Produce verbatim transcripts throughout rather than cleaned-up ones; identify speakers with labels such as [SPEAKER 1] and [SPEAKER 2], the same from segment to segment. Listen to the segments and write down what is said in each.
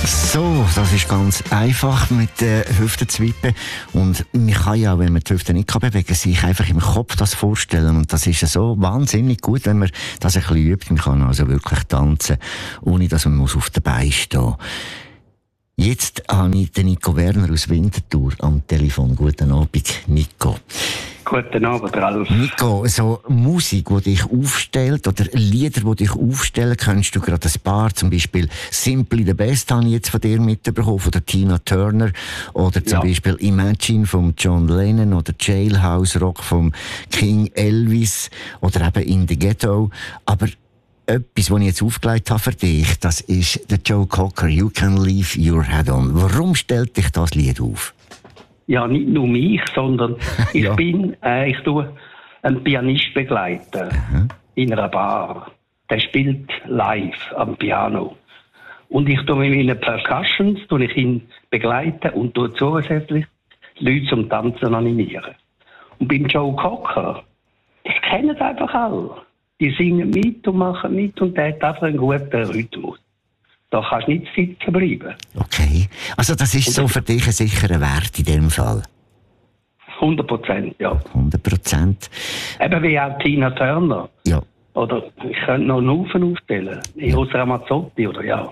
[SPEAKER 1] So, das ist ganz einfach mit den Hüften zu wippen. Und man kann ja, wenn man die Hüften nicht bewegen kann, sich einfach im Kopf das vorstellen. Und das ist ja so wahnsinnig gut, wenn man das ein bisschen übt. Man kann also wirklich tanzen, ohne dass man auf den Beinen stehen muss. Jetzt habe ich den Nico Werner aus Winterthur am Telefon. Guten Abend, Nico.
[SPEAKER 2] Guten Abend, Ralf.
[SPEAKER 1] Nico, so Musik, die dich aufstellt, oder Lieder, die dich aufstellen, kennst du gerade ein paar, zum Beispiel Simply the Best habe ich jetzt von dir mitbekommen, von der Tina Turner, oder zum ja. Beispiel Imagine von John Lennon, oder Jailhouse Rock von King Elvis, oder eben In the Ghetto. Aber etwas, was ich jetzt aufgelegt habe für dich, das ist der Joe Cocker, You Can Leave Your Head On. Warum stellt dich das Lied auf?
[SPEAKER 2] Ja, nicht nur mich, sondern ich
[SPEAKER 1] ja.
[SPEAKER 2] bin, äh, ich tue einen Pianist begleiten mhm. in einer Bar. Der spielt live am Piano. Und ich tue mit meinen Percussions, tue ich ihn begleiten und tue zusätzlich Leute zum Tanzen animieren. Und beim Joe Cocker, das kennen einfach alle. Die singen mit und machen mit und der hat einfach einen guten Rhythmus. Da kannst du nicht sitzen bleiben.
[SPEAKER 1] Okay. Also das ist und so für dich ein sicherer Wert in dem Fall?
[SPEAKER 2] hundert Prozent, ja.
[SPEAKER 1] hundert Prozent.
[SPEAKER 2] Eben wie auch Tina Turner.
[SPEAKER 1] Ja.
[SPEAKER 2] Oder ich könnte noch einen Haufen aufstellen. Eros ja. Ramazzotti, oder ja.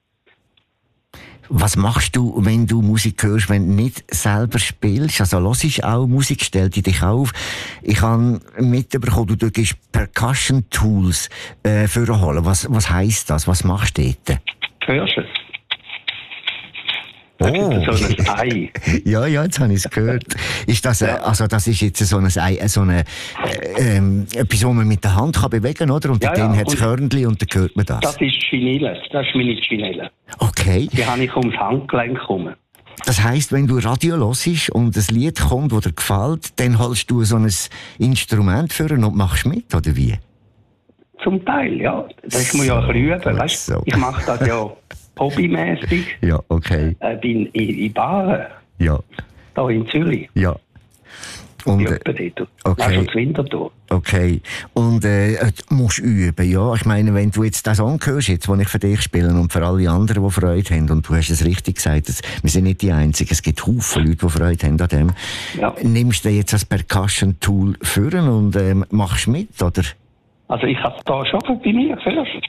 [SPEAKER 1] Was machst du, wenn du Musik hörst, wenn du nicht selber spielst? Also hörst du auch Musik, stellt die dich auf. Ich habe mitbekommen, du tust Percussion Tools äh, vorholen. Was, was heisst das? Was machst du dort?
[SPEAKER 2] Hörst du es?
[SPEAKER 1] Oh.
[SPEAKER 2] Das ist so ein Ei.
[SPEAKER 1] ja, ja, jetzt habe ich es gehört. Ist das, ja. also das ist jetzt so ein Ei, so eine, äh, ähm, etwas, was man mit der Hand kann bewegen kann, oder? Und ja, dann ja. hat es Körnchen und dann hört man das.
[SPEAKER 2] Das ist Chinelle. Das ist meine Chinelle.
[SPEAKER 1] Okay.
[SPEAKER 2] Die habe ich ums Handgelenk herum.
[SPEAKER 1] Das heisst, wenn du Radio hörst und ein Lied kommt, das dir gefällt, dann holst du so ein Instrument für und machst mit, oder wie?
[SPEAKER 2] Zum Teil, ja. Das muss man ja ein bisschen üben, weißt du? So. Ich mache das ja hobbymäßig.
[SPEAKER 1] Ja, okay.
[SPEAKER 2] Äh, bin in, in Baren.
[SPEAKER 1] Ja.
[SPEAKER 2] Da in Zürich.
[SPEAKER 1] Ja. Und, äh, okay.
[SPEAKER 2] Also Winterthur.
[SPEAKER 1] Okay. Und äh, du musst üben, ja. Ich meine, wenn du jetzt das anhörst, jetzt, was ich für dich spiele und für alle anderen, die Freude haben, und du hast es richtig gesagt, dass, wir sind nicht die Einzigen, es gibt Haufen Leute, die Freude haben an dem. Ja. Nimmst du jetzt das Percussion-Tool führen und äh, machst mit, oder?
[SPEAKER 2] Also ich habe es da schon bei mir zuerst.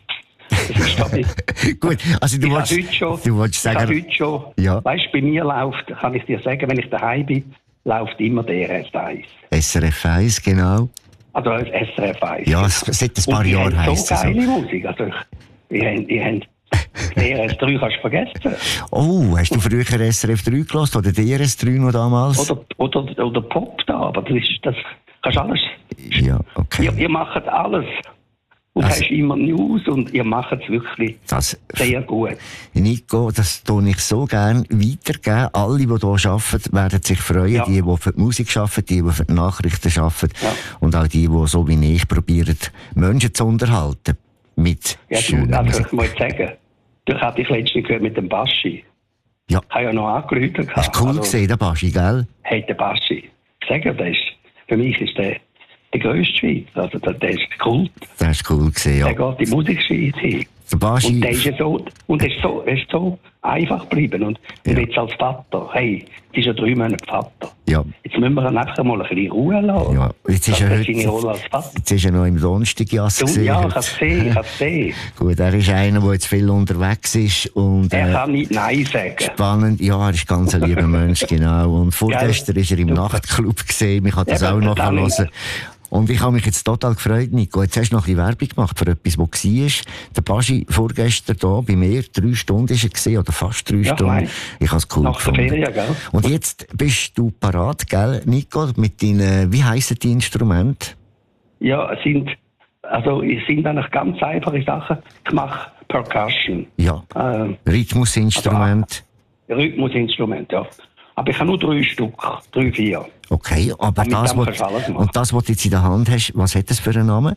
[SPEAKER 1] Gut, also du wolltest, du wolltest sagen...
[SPEAKER 2] Ich heute schon, ja. Weißt du, bei mir läuft, kann ich dir sagen, wenn ich daheim bin, läuft immer der R S eins.
[SPEAKER 1] S R F eins, genau.
[SPEAKER 2] Also S R F eins.
[SPEAKER 1] Ja, seit ein paar Jahren heisst es
[SPEAKER 2] so. geile Musik. Also ich, ich, ich, ich, R S drei kannst du vergessen.
[SPEAKER 1] Oh, hast du früher S R F drei gehört oder D R S drei noch damals?
[SPEAKER 2] Oder, oder, oder Pop da, aber das, ist, das kannst du alles.
[SPEAKER 1] Ja, okay.
[SPEAKER 2] Ihr, ihr macht alles. Und also, hast immer News und ihr macht es wirklich das, sehr gut.
[SPEAKER 1] Nico, das tue ich so gerne weitergeben. Alle, die hier arbeiten, werden sich freuen. Ja. Die, die für die Musik arbeiten, die, die für die Nachrichten arbeiten. Ja. Und auch die, die so wie ich probieren, Menschen zu unterhalten. Mit
[SPEAKER 2] ja,
[SPEAKER 1] schönen
[SPEAKER 2] also,
[SPEAKER 1] Musik.
[SPEAKER 2] Ich muss sagen, du hast dich letztens gehört mit dem Baschi.
[SPEAKER 1] Ja.
[SPEAKER 2] Ich habe ja noch angerufen.
[SPEAKER 1] Das ist cool also, gesehen, der Baschi, gell?
[SPEAKER 2] Hey, der Baschi. Ich sage dir, für mich ist der der grösste Schweiz. Also, der, der ist Kult.
[SPEAKER 1] Der ist cool gesehen, ja.
[SPEAKER 2] Der geht die Musikschweiz hin.
[SPEAKER 1] Der Baschi.
[SPEAKER 2] Und der ist ja so, und er ist so, er ist so einfach geblieben. Und ja. jetzt als Vater, hey, das ist ja drei Monate Vater.
[SPEAKER 1] Ja.
[SPEAKER 2] Jetzt müssen wir ihn einfach mal ein bisschen Ruhe lassen.
[SPEAKER 1] Ja, jetzt ist, er heute,
[SPEAKER 2] seine Rolle als Vater.
[SPEAKER 1] Jetzt ist er noch im Donnerstagjass gesehen.
[SPEAKER 2] Ja, ich habe es gesehen, ich habe es gesehen.
[SPEAKER 1] Gut, er ist einer, der jetzt viel unterwegs ist. Und,
[SPEAKER 2] er
[SPEAKER 1] äh,
[SPEAKER 2] kann nicht Nein sagen.
[SPEAKER 1] Spannend, ja, er ist ganz ein lieber Mensch, genau. Und vorgestern war er im Super. Nachtclub gesehen, ich habe das ja, auch noch hören. Und ich habe mich jetzt total gefreut, Nico. Jetzt hast du noch ein bisschen Werbung gemacht für etwas, was war. Der Baschi vorgestern hier bei mir, drei Stunden war er gewesen, oder fast drei ja, Stunden. Ich habe es cool
[SPEAKER 2] nach
[SPEAKER 1] gefunden.
[SPEAKER 2] Der Ferien, gell?
[SPEAKER 1] Und jetzt bist du parat, gell, Nico, mit deinen, wie heissen die Instrumente?
[SPEAKER 2] Ja, es sind, also, es sind eigentlich ganz einfache Sachen. Ich mache Percussion.
[SPEAKER 1] Ja. Ähm, Rhythmusinstrument.
[SPEAKER 2] Also, Rhythmusinstrument, ja. Aber ich habe nur drei Stück, drei, vier.
[SPEAKER 1] Okay, aber das, was, und das, was du jetzt in der Hand hast, was hat das für einen Namen?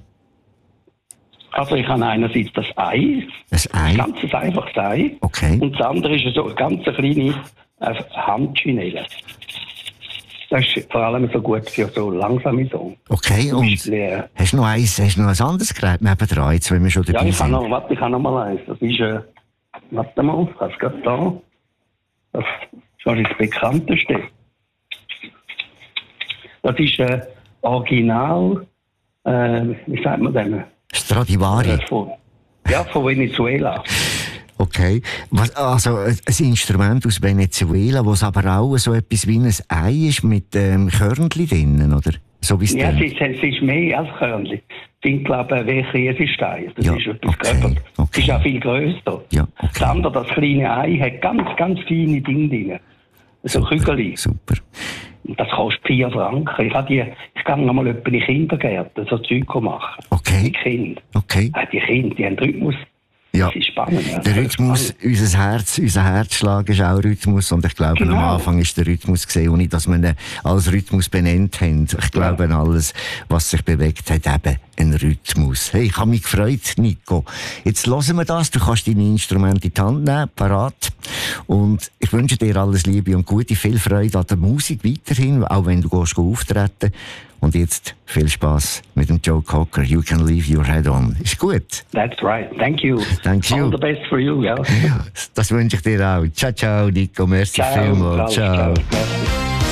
[SPEAKER 2] Also ich habe einerseits das Ei,
[SPEAKER 1] das Ei?
[SPEAKER 2] Ein ganz einfaches Ei.
[SPEAKER 1] Okay.
[SPEAKER 2] Und das andere ist so eine ganz kleine äh, Handschinelle. Das ist vor allem so gut für so langsame Songs.
[SPEAKER 1] Okay, und Beispiel, hast du noch eins, hast du noch ein anderes Gerät nebendran, jetzt, wenn wir schon dabei
[SPEAKER 2] ja, ich
[SPEAKER 1] sind?
[SPEAKER 2] Ja, warte, ich habe noch mal eins. Das ist äh, warte mal, ich habe es gerade da. Das ist wahrscheinlich das bekannteste. Das ist ein äh, Original, äh, wie sagt man denn?
[SPEAKER 1] Stradivari.
[SPEAKER 2] Äh, von, ja, von Venezuela.
[SPEAKER 1] Okay. Was, also ein Instrument aus Venezuela, wo es aber auch so etwas wie ein Ei ist mit ähm, Körnchen drinnen, oder? So wie es
[SPEAKER 2] ja, es ist, es ist mehr als Körnchen. Ich sind, glaube ich, wie Käsestein. Das
[SPEAKER 1] ja,
[SPEAKER 2] ist etwas
[SPEAKER 1] okay,
[SPEAKER 2] größer.
[SPEAKER 1] okay.
[SPEAKER 2] Es ist auch viel grösser.
[SPEAKER 1] Ja, okay.
[SPEAKER 2] Das andere, das kleine Ei, hat ganz, ganz kleine Dinge drin. So Kügel.
[SPEAKER 1] Super.
[SPEAKER 2] Das kostet vier Franken. Ich, die, ich gehe einmal in die Kindergärten, so Zeug machen.
[SPEAKER 1] Okay.
[SPEAKER 2] Die Kinder.
[SPEAKER 1] Okay.
[SPEAKER 2] Die Kinder, die haben Rhythmus.
[SPEAKER 1] Ja.
[SPEAKER 2] Das ist spannend. Ja.
[SPEAKER 1] Der Rhythmus, spannend. Unser Herz, unser Herzschlag ist auch Rhythmus. Und ich glaube, genau. Am Anfang ist der Rhythmus gesehen, ohne dass wir ihn als Rhythmus benannt haben. Ich glaube, ja. Alles, was sich bewegt hat, eben ein Rhythmus. Hey, ich habe mich gefreut, Nico. Jetzt hören wir das. Du kannst deine Instrumente in die Hand nehmen, parat. Und ich wünsche dir alles Liebe und Gute, viel Freude an der Musik weiterhin, auch wenn du gehst auftreten. Und jetzt viel Spaß mit dem Joe Cocker. You can leave your head on. Ist gut?
[SPEAKER 2] That's right. Thank you.
[SPEAKER 1] Thank you.
[SPEAKER 2] All the best for you, ja.
[SPEAKER 1] Das wünsche ich dir auch. Ciao, ciao, Nico. Merci
[SPEAKER 2] ciao,
[SPEAKER 1] vielmals. Ciao.
[SPEAKER 2] ciao. ciao.